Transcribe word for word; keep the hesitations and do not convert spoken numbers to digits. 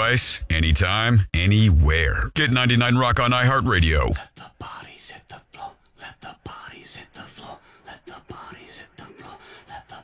place, anytime, anywhere. Get ninety-nine Rock on iHeartRadio. Let the bodies hit the floor. Let the bodies hit the floor. Let the bodies hit the floor. Let the